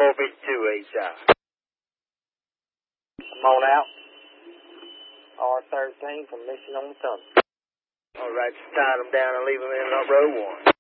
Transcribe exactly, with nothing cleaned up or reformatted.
Orbit two, H I. Come on out. R thirteen from Mission on the Tunnel. All right, just tie them down and leave them in on row one.